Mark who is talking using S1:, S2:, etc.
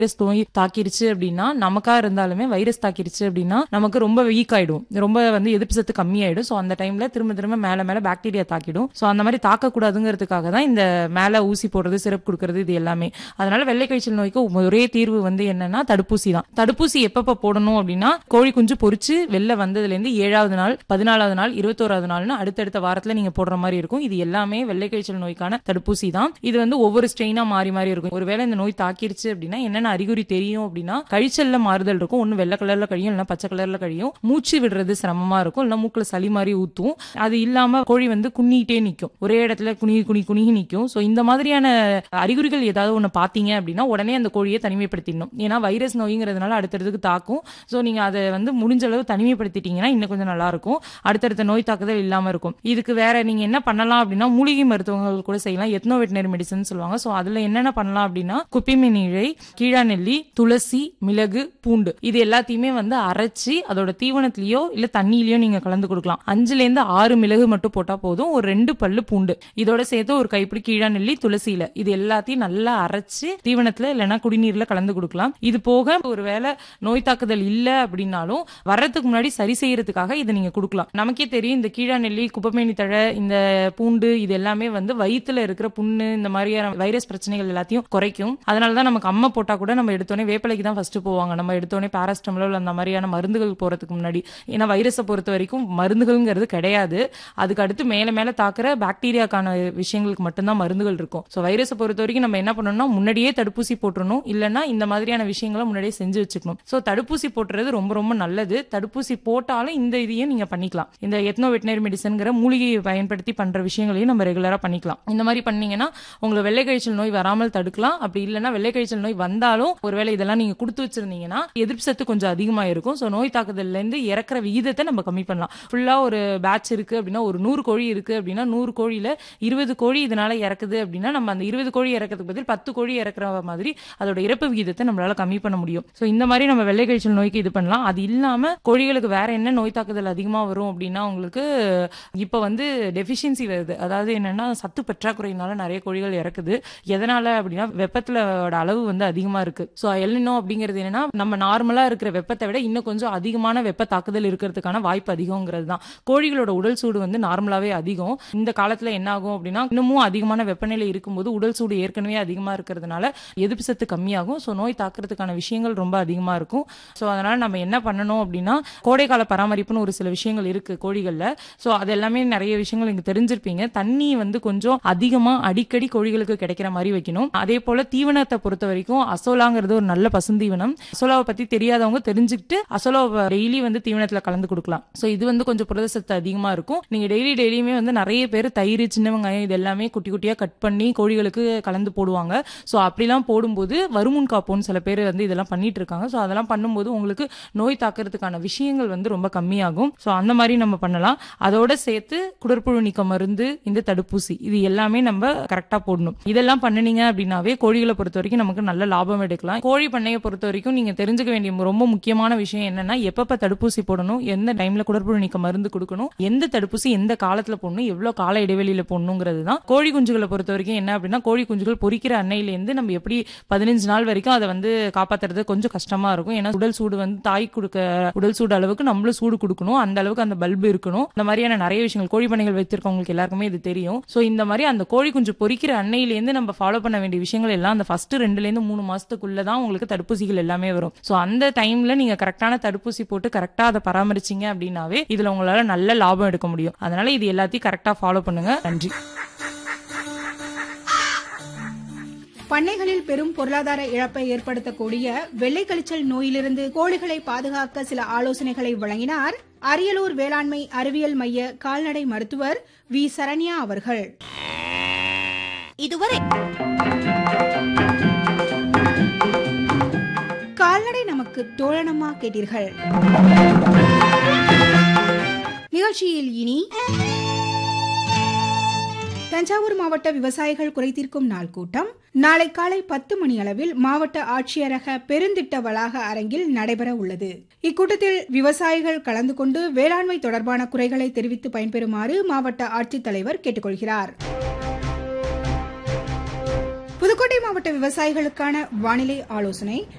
S1: Virus நோய் தாக்கிருச்சு அப்படின்னா, நமக்கா இருந்தாலுமே வைரஸ் தாக்கிருச்சு அப்படின்னா நமக்கு ரொம்ப வீக் ஆயிடும், ரொம்ப வந்து எதிர்ப்பு சத்து கம்மியாயிடும். ஸோ அந்த டைம்ல திரும்ப திரும்ப மேல மேல பாக்டீரியா தாக்கிடும். ஸோ அந்த மாதிரி தாக்கக்கூடாதுங்கிறதுக்காக தான் இந்த மேல ஊசி போடுறது, சிரப் கொடுக்கறது, இது எல்லாமே. அதனால வெள்ளை காய்ச்சல் நோய்க்கு ஒரே தீர்வு வந்து என்னன்னா தடுப்பூசி தான். தடுப்பூசி எப்பப்ப போடணும் அப்படின்னா, கோழி குஞ்சு பொரிச்சு வெளில வந்ததுல இருந்து 7வது நாள், 14வது நாள், 21வது நாள்னு அடுத்தடுத்த வாரத்துல நீங்க போடுற மாதிரி இருக்கும். இது எல்லாமே வெள்ளை காய்ச்சல் நோய்க்கான தடுப்பூசி தான். இது வந்து ஒவ்வொரு ஸ்ட்ரெயினா மாறி மாறி இருக்கும். ஒருவேளை இந்த நோய் தாக்கிருச்சு அப்படின்னா என்னென்ன அறிகுறி தெரியும் அப்படின்னா, கழிச்சல்ல மாறுதல் இருக்கும். ஒன்னு வெள்ளை கலர்ல கழியும், இல்ல பச்சை கலர்ல கழியும். மூச்சு விடுறது சிரமமா இருக்கும், இல்ல மூக்குல சளி மாதிரி ஊத்தும். அது இல்லாம கோழி வந்து குனிட்டே நிக்கும், ஒரே இடத்துல குனிகி நிக்கும். சோ இந்த மாதிரியான அறிகுறிகள் ஏதாவது ஒண்ணு பாத்தீங்க அப்படின்னா உடனே அந்த கோழியை தனிமைப்படுத்திடணும். ஏன்னா வைரஸ் நோய்ங்கிறதுனால அடுத்தடுத்துக்கு தாக்கும். சோ நீங்க அதை வந்து முடிஞ்ச அளவு தனிமைப்படுத்திட்டீங்கன்னா இன்னும் கொஞ்சம் நல்லா இருக்கும், அடுத்தடுத்த நோய் தாக்குதல் இல்லாம இருக்கும். இதுக்கு வேற நீங்க என்ன பண்ணலாம் அப்படின்னா, மூலிகை மருத்துவங்கள் கூட செய்யலாம். எத்னோ வெட்டினரி மெடிசன் சொல்லுவாங்க. சோ அதுல என்னென்ன பண்ணலாம் அப்படின்னா, குப்பிமீன் இழை, கீழாநெல்லி, துளசி, மிளகு, பூண்டு இது எல்லாத்தையுமே வந்து அரைச்சி அதோட தீவனத்திலயோ இல்ல தண்ணியிலயோ நீங்க கலந்து கொடுக்கலாம். 5ல இருந்து 6 மிளகு மட்டும் போட்டா போதும். ஒரு 2 பல்லு பூண்டு, இதோட சேர்த்து ஒரு கைப்பிடி கீழாநெல்லி, துளசியில இது எல்லாத்தையும் நல்லா அரைச்சு தீவனத்துல இல்லைன்னா குடிநீர்ல கலந்து கொடுக்கலாம். இது போக ஒருவேளை நோய் தாக்குதல் இல்ல அப்படின்னாலும் வர்றதுக்கு முன்னாடி சரி செய்யறதுக்காக இதை நீங்க கொடுக்கலாம். நமக்கே தெரியும், இந்த கீழாநெல்லி, குப்பமேனி தழை, இந்த பூண்டு இது எல்லாமே வந்து வயித்துல இருக்கிற புண்ணு, இந்த மாதிரியான வைரஸ் பிரச்சனைகள் எல்லாத்தையும் குறைக்கும். அதனாலதான் நமக்கு அம்மா போட்டா கூட நம்ம எடுத்தோடனே வேப்பிலைக்கு தான் ஃபர்ஸ்ட் போவாங்க. நம்ம எடுத்தோடனே பாராஸ்டமால் அந்த மாதிரியான மருந்துகள் போறதுக்கு முன்னாடி. ஏன்னா வைரஸை பொறுத்த வரைக்கும் மருந்துகள்ங்கிறது கிடையாது. அதுக்கு அடுத்து மேல மேல தாக்குற பாக்டீரியாக்கான விஷயங்களுக்கு மட்டும்தான் மருந்துகள் இருக்கும். சோ வைரஸை பொறுத்த வரைக்கும் நம்ம என்ன பண்ணணும்னா, முன்னாடியே தடுப்பூசி போட்டுறணும், இல்லைன்னா இந்த மாதிரியான விஷயங்களை முன்னாடியே செஞ்சு வச்சுக்கணும். சோ தடுப்பூசி போட்டுறது ரொம்ப ரொம்ப நல்லது. தடுப்பூசி போட்டாலும் இந்த இதையும் நீங்க பண்ணிக்கலாம். இந்த எத்னோ வெட்டினரி மெடிசன்ங்கிற மூலிகையை பயன்படுத்தி பண்ற விஷயங்களையும் நம்ம ரெகுலரா பண்ணிக்கலாம். இந்த மாதிரி பண்ணீங்கன்னா உங்களுக்கு வெள்ளை காய்ச்சல் நோய் வராமல் தடுக்கலாம். அப்படி இல்லைன்னா வெள்ளை காய்ச்சல் நோய் வந்தாலும் ஒருவேளை இதெல்லாம் நீங்க கொடுத்து வச்சிருந்தீங்கன்னா எதிர்ப்பு சத்து கொஞ்சம் அதிகமா இருக்கும். சோ நோய் தாக்குதல்ல இருந்து இறக்குற விகிதத்தை நம்ம கம்மி பண்ணலாம். ஃபுல்லா ஒரு பேட்ச் இருக்கு அப்படின்னா, ஒரு 100 கோழி இருக்கு அப்படின்னா 100 கோழியில 20 கோழி இதனால இறக்குது அப்படின்னா, நம்ம அந்த 20 கோழி இறக்கிறதுக்கு பதில் 10 கோழி இறக்குற மாதிரி அதோட இறப்பு விகிதத்தை நம்மளால கம்மி பண்ண முடியும். சோ இந்த மாதிரி நம்ம வெள்ளை காய்ச்சல் நோய்க்கு இது பண்ணலாம். அது இல்லாம கோழிகளுக்கு வேற என்ன நோய் தாக்குதல் அதிகமா வரும் அப்படின்னா, உங்களுக்கு இப்ப வந்து டெஃபிஷியன்சி வருது. அதாவது என்னன்னா, சத்து பற்றாக்குறையினால நிறைய கோழிகள் இறக்குது. எதனால அப்படின்னா, வெப்பத்துல அளவு வந்து அதிகமா இருக்கு. சோ எல்னினோ அப்படிங்கிறது என்னன்னா, நம்ம நார்மலா இருக்கிற வெப்பத்தை விட இன்னும் கொஞ்சம் அதிகமான வெப்ப தாக்குதல் இருக்கிறதுக்கான வாய்ப்பு அதிகம்ங்கிறது தான். கோழிகளோட உடல் சூடு வந்து நார்மலாவே அதிகம். இந்த காலத்துல என்ன ஆகும் அப்படின்னா, இன்னமும் அதிகமான வெப்பநிலை இருக்கும்போது உடல் சூடு ஏற்கனவே அதிகமா இருக்கிறதுனால எதிர்ப்பு சத்து கம்மியாகும். சோ நோய் தாக்குறதுக்கான விஷயங்கள் ரொம்ப அதிகமா இருக்கும். சோ அதனால நம்ம என்ன பண்ணணும் அப்படின்னா, கோடைக்கால பராமரிப்புன்னு ஒரு சில விஷயங்கள் இருக்கு கோழிகள்ல. சோ அது எல்லாமே நிறைய விஷயங்கள் நீங்க தெரிஞ்சிருப்பீங்க. தண்ணி வந்து கொஞ்சம் அதிகமா அடிக்கடி கோழிகளுக்கு கிடைக்கிற மாதிரி வைக்கணும். அதே போல தீவனத்தை பொறுத்த வரைக்கும் அசோலாங்கிறது ஒரு நல்ல பசுந்தீவனம். அசோலாவை பத்தி தெரியாதவங்க தெரிஞ்சுக்கிட்டு அசோலாவை டெய்லி வந்து தீவனத்துல கலந்து கொடுக்கலாம். சோ இது வந்து கொஞ்சம் புரத சத்து அதிகமா இருக்கும். நீங்க டெய்லியுமே வந்து நிறைய பேர் தயிர், சின்ன வெங்காயம் இது எல்லாமே குட்டி குட்டியா கட் பண்ணி கோழிகளுக்கு கலந்து போடுவாங்க. சோ அப்படிலாம் போடும்போது வருமுன் காப்போன்னு சில பேர் வந்து இதெல்லாம் பண்ணிட்டு இருக்காங்க. சோ அதெல்லாம் பண்ணும்போது உங்களுக்கு நோய் தாக்குறதுக்கான விஷயங்கள் வந்து ரொம்ப கம்மியாகும். சோ அந்த மாதிரி நம்ம பண்ணலாம். அதோட சேர்த்து குடற்புழு நீக்க மருந்து, இந்த தடுப்பூசி இது எல்லாமே நம்ம கரெக்டா போடணும். இதெல்லாம் பண்ணினீங்க அப்படின்னாவே கோழிகளை பொறுத்த வரைக்கும் நமக்கு நல்ல லாபம் எடுக்கலாம். கோழி பண்ணையை பொறுத்த வரைக்கும் நீங்க தெரிஞ்சுக்க வேண்டிய ரொம்ப முக்கியமான விஷயம் என்னன்னா, எப்பப்ப தடுப்பூசி போடணும், எந்த டைம்ல குடற்புழு நீக்க மருந்து கொடுக்கணும், எந்த தடுப்பூசி எந்த காலத்துல போடணும், எவ்வளவு கால இடைவெளியில போடணுங்கிறது தான். கோழி குஞ்சுகளை பொறுத்த வரைக்கும் என்ன அப்படின்னா, கோழி குஞ்சுகள் பொரிக்கிற அன்னையில இருந்து நம்ம எப்படி 15 நாள் வரைக்கும் அதை வந்து காப்பாத்துறது கொஞ்சம் கஷ்டமா இருக்கும். ஏன்னா உடல் சூடு வந்து தாய் கொடுக்க உடல் சூடு அளவுக்கு நம்மளும் சூடு கொடுக்கணும், அந்த அளவுக்கு அந்த பல்பு இருக்கணும். இந்த மாதிரியான நிறைய விஷயங்கள் கோழி பண்ணைகள் வைத்திருக்கவங்களுக்கு எல்லாருக்குமே இது தெரியும். சோ இந்த மாதிரி அந்த கோழி குஞ்சு பொரிக்கிற அன்னையில இருந்து நம்ம ஃபாலோ பண்ண வேண்டிய விஷயங்கள் எல்லாம் அந்த ஃபர்ஸ்ட் 2ல இருந்து 3 மாசத்துக்குள்ளதான் உங்களுக்கு தடுப்பூசிகள் எல்லாமே வரும். சோ அந்த டைம்ல நீங்க கரெக்டான தடுப்பூசி போட்டு கரெக்டா அதை பராமரிச்சீங்க அப்படின்னாவே இதுல உங்களால நல்ல லாபம் எடுக்க முடியும். அதனால இது எல்லாத்தையும் கரெக்டா ஃபாலோ பண்ணுங்க. நன்றி.
S2: பண்ணைகளில் பெரும் பொருளாதார இழப்பை ஏற்படுத்தக்கூடிய வெள்ளை கழிச்சல் நோயிலிருந்து கோழிகளை பாதுகாக்க சில ஆலோசனைகளை வழங்கினார் அரியலூர் வேளாண்மை அறிவியல் மைய கால்நடை மருத்துவர் வி. சரண்யா அவர்கள்.
S3: இதுவரை
S2: கால்நடை நமக்கு தோழனமா கேட்டீர்கள். நிகழ்ச்சியில் இனி தஞ்சாவூர் மாவட்ட விவசாயிகள் குறைதீர்க்கும் நாள் கூட்டம் நாளை காலை 10 மணி அளவில் மாவட்ட ஆட்சியரக பெருந்திட்ட வளாக அரங்கில் நடைபெற உள்ளது. இக்கூட்டத்தில் விவசாயிகள் கலந்து கொண்டு வேளாண்மை தொடர்பான குறைகளை தெரிவித்து பயன்பெறுமாறு மாவட்ட ஆட்சித்தலைவர் கேட்டுக்கொள்கிறார். புதுக்கோட்டை மாவட்ட விவசாயிகளுக்கான வானிலை ஆலோசனை